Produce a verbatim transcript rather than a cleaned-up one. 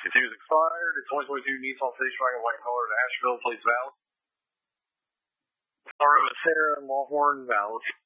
Continues expired. It's twenty twenty-two Nissan Station Wagon white color in Asheville, please valid. Alright, Sarah and Longhorn, valid.